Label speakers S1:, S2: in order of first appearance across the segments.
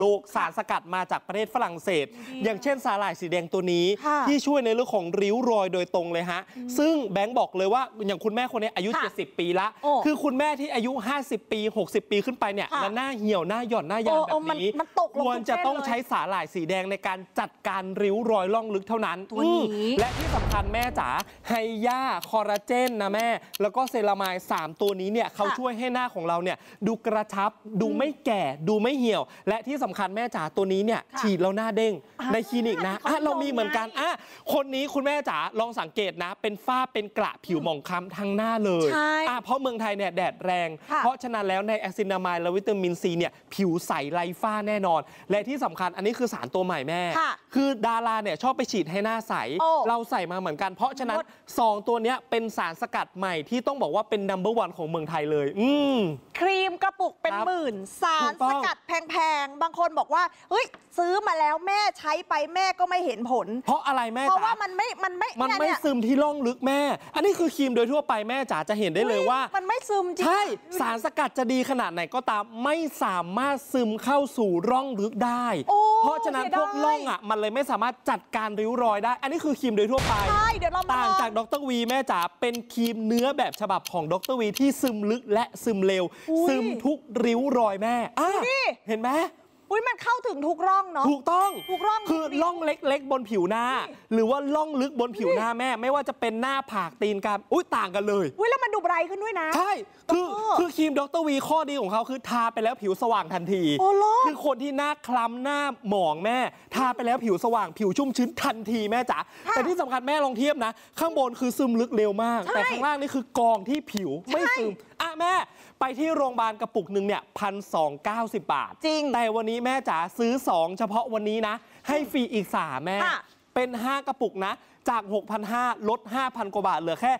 S1: โลกสารสกัดมาจากประเทศฝรั่งเศสอย่างเช่นสาหร่ายสีแดงตัวนี้ที่ช่วยในเรื่องของริ้วรอยโดยตรงเลยฮะซึ่งแบงค์บอกเลยว่าอย่างคุณแม่คนนี้อายุ70ปีละคือคุณแม่ที่อายุ50ปี60ปีขึ้นไปเนี่ยแล้วหน้าเหี่ยวหน้าหย่อนหน้ายานแบบนี้ควรจะต้องใช้สาหร่ายสีแดงในการจัดการริ้วรอยล่องลึกเท่านั้นและที่สำคัญแม่จ๋าไฮย่าคอลลาเจนนะแม่แล้วก็เซรามาย3ตัวนี้เนี่ยเขาช่วยให้หน้าของเราเนี่ยดูกระชับดูไม่แก่ดูไม่เหี่ยวและที่สำคัญแม่จ๋าตัวนี้เนี่ยฉีดแล้วหน้าเด้งในคลินิกนะเรามีเหมือนกันคนนี้คุณแม่จ๋าลองสังเกตนะเป็นฝ้าเป็นกระผิวหมองคล้ำทั้งหน้าเลยเพราะเมืองไทยเนี่ยแดดแรงเพราะฉะนั้นแล้วในแอซินามายและวิตามินซีเนี่ยผิวใสไร้ฝ้าแน่นอนและที่สำคัญอันนี้คือสารตัวใหม่แม่คือดาราเนี่ยชอบไปฉีดให้หน้าใสเราใส่มาเหมือนกันเพราะฉะนั้น2ตัวนี้เป็นสารสกัดใหม่ที่ต้องบอกว่าเป็นนัมเบอร์1ของเมืองไทยเลย
S2: ครีมกระปุกเป็นหมื่นสารสกัดแพงๆบางคนบอกว่าเฮ้ยซื้อมาแล้วแม่ใช้ไปแม่ก็ไม่เห็นผล
S1: เพราะอะไรแม่จ๋า
S2: เพราะว่ามันไม่
S1: ซึมที่ร่องลึกแม่อันนี้คือครีมโดยทั่วไปแม่จ๋าจะเห็นได้เลยว่า
S2: มันไม่ซึมจริง
S1: ใช่สารสกัดจะดีขนาดไหนก็ตามไม่สามารถซึมเข้าสู่ร่องลึกได้เพราะฉะนั้นพวกร่องมันเลยไม่สามารถจัดการริ้วรอยได้อันนี้คือครีมโดยทั่วไปต่างจากดร.วีแม่จ๋าเป็นครีมเนื้อแบบฉบับของดร.วีที่ซึมลึกและซึมเร็วซึมทุกริ้วรอยแม่เห็นไหม
S2: มันเข้าถึงทุกร่องเนาะ
S1: ถูกต้อง
S2: ทุกร่อง
S1: คือร่องเล็กๆบนผิวหน้าหรือว่าร่องลึกบนผิวหน้าแม่ไม่ว่าจะเป็นหน้าผากตีนกามต่างกันเลย
S2: แล้วมันดูไบรท์ขึ้นด้วยนะ
S1: ใช่คือครีมดร.วีข้อดีของเขาคือทาไปแล้วผิวสว่างทันทีคือคนที่หน้าคล้ำหน้าหมองแม่ทาไปแล้วผิวสว่างผิวชุ่มชื้นทันทีแม่จ๋าแต่ที่สำคัญแม่ลองเทียบนะข้างบนคือซึมลึกเร็วมากแต่ข้างล่างนี่คือกองที่ผิวไม่ซึมแม่ไปที่โรงพยาบาลกระปุกหนึ่งเนี่ย1,290 บาท
S2: จริง
S1: แต่วันนี้แม่จ๋าซื้อ2เฉพาะวันนี้นะให้ฟรีอีก3แม่เป็น5กระปุกนะจาก 6,500 ลด 5,000 กว่าบาทเหลือแค่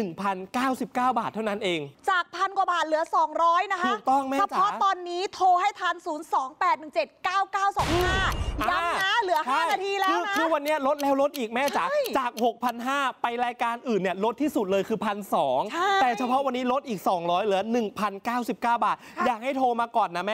S1: 1,099 บาทเท่านั้นเอง
S2: จาก1,000 กว่าบาทเหลือ200นะคะ
S1: ถูกต้องแม่จ๋า
S2: เฉพาะตอนนี้โทรให้ทัน 028179925 ย้ำนะเหลือ5 นาทีแล้วนะ
S1: คือวันนี้ลดแล้วลดอีกแม่จ๋าจาก 6,500 ไปรายการอื่นเนี่ยลดที่สุดเลยคือ 1,200 แต่เฉพาะวันนี้ลดอีก200เหลือ 1,099 บาทอยากให้โทรมาก่อนนะแม่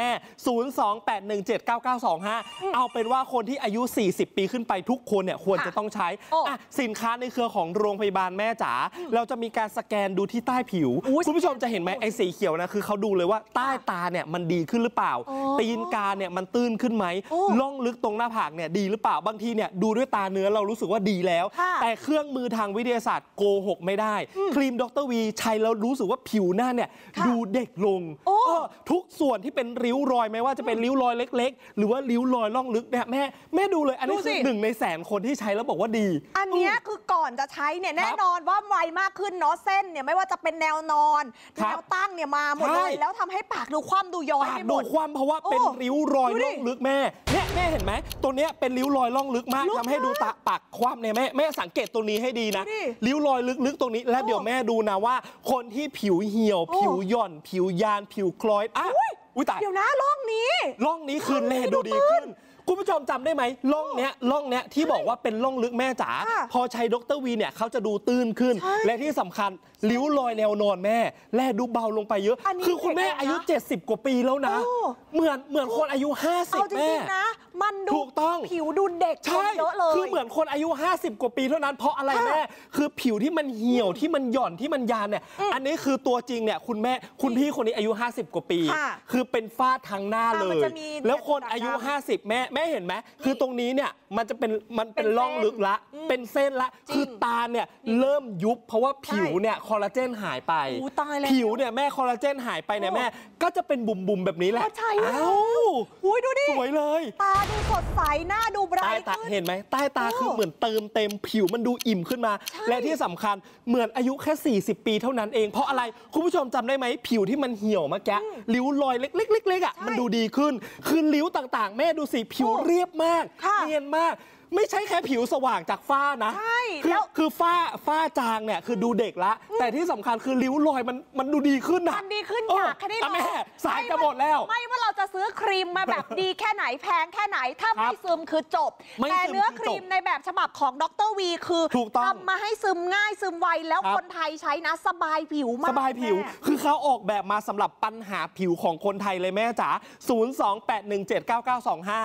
S1: 028179925 เอาเป็นว่าคนที่อายุ40ปีขึ้นไปทุกคนเนี่ยควรจะต้องใช้สินค้าในเครือของโรงพยาบาลแม่จ๋าเราจะมีการสแกนดูที่ใต้ผิวคุณผู้ชมจะเห็นไหมไอ้สีเขียวนะคือเขาดูเลยว่าใต้ตาเนี่ยมันดีขึ้นหรือเปล่าตีนกาเนี่ยมันตื้นขึ้นไหมล่องลึกตรงหน้าผากเนี่ยดีหรือเปล่าบางทีเนี่ยดูด้วยตาเนื้อเรารู้สึกว่าดีแล้วแต่เครื่องมือทางวิทยาศาสตร์โกหกไม่ได้ครีมดร.วีใช้แล้วรู้สึกว่าผิวหน้าเนี่ยดูเด็กลงทุกส่วนที่เป็นริ้วรอยไม่ว่าจะเป็นริ้วรอยเล็กๆหรือว่าริ้วรอยล่องลึกเนี่ยแม่ดูเลยอันนี้คือ1 ในแสนคนที่ใช้แล้วบอกว่าดี
S2: อันนี้คือก่อนจะใช้เนี่ยแน่นอนว่าไวมากขึ้นเนาะเส้นเนี่ยไม่ว่าจะเป็นแนวนอนแนวตั้งเนี่ยมาหมดเลยแล้วทำให้ปากดูคว่ำดูย้อยไปหมด
S1: ดูคว่ำเพราะว่าเป็นริ้วรอยล่องลึกแม่เห็นไหมตัวเนี้ยเป็นริ้วรอยล่องลึกมากทำให้ดูตาปากคว่ำเนี่ยแม่สังเกตตัวนี้ให้ดีนะริ้วรอยลึกๆตรงนี้แล้วเดี๋ยวแม่ดูนะว่าคนที่ผิวเหี่ยวผิวหย่อนผิวยานผิวคล้อยตาย
S2: เดี๋ยวนะร่อง
S1: นี้คือแลดูดีขึ้นคุณผู้ชมจำได้ไหมร่องเนี้ยที่บอกว่าเป็นร่องลึกแม่จ๋าพอใช้ดร.วีเนี่ยเขาจะดูตื้นขึ้นและที่สำคัญริ้วรอยแนวนอนแม่แลดูเบาลงไปเยอะคือคุณแม่อายุ70 กว่าปีแล้วนะเหมือนคนอายุ50แม่
S2: นะมันดู
S1: ถูกต้อง
S2: ผิวดูเด็กเยอะเลย
S1: คือเหมือนคนอายุ50 กว่าปีเท่านั้นเพราะอะไรแม่คือผิวที่มันเหี่ยวที่มันหย่อนที่มันยานเนี่ยอันนี้คือตัวจริงเนี่ยคุณพี่คนนี้อายุ50 กว่าปีคือเป็นฝ้าทั้งหน้าเลยแล้วคนอายุ50แม่เห็นไหมคือตรงนี้เนี่ยมันเป็นร่องลึกละเป็นเส้นละคือตาเนี่ยเริ่มยุบเพราะว่าผิวเนี่ยคอลลาเจนหายไปผิวเนี่ยแม่คอลลาเจนหายไปเนี่ยแม่ก็จะเป็นบุ๋มแบบนี้แหละ
S2: ดูดิ
S1: สวยเลย
S2: ตาดูสดใสหน้าดูไบรท์ขึ้น
S1: เห็นไหมใต้ตาคือเหมือนเติมเต็มผิวมันดูอิ่มขึ้นมาและที่สำคัญเหมือนอายุแค่40 ปีเท่านั้นเองเพราะอะไรคุณผู้ชมจำได้ไหมผิวที่มันเหี่ยวเมื่อกี้ริ้วรอยเล็กๆมันดูดีขึ้นคือริ้วต่างๆแม่ดูสิผิวเรียบมากเนียนมากไม่ใช่แค่ผิวสว่างจากฝ้านะ
S2: ใช่
S1: คือฝ้าจางเนี่ยคือดูเด็กละแต่ที่สำคัญคือริ้วรอยมันดูดีขึ้นนะ
S2: มันดีขึ้นอยากให้ได้ลอง
S1: แม่สายจะหมดแล้ว
S2: ไม่ว่าเราจะซื้อครีมมาแบบดีแค่ไหนแพงแค่ไหนถ้าไม่ซึมคือจบ แต่เนื้อครีมในแบบฉบับของดร.วีคือทำมาให้ซึมง่ายซึมไวแล้วคนไทยใช้นะสบายผิวมาก
S1: สบายผิวคือเขาออกแบบมาสำหรับปัญหาผิวของคนไทยเลยแม่จ๋า 028179925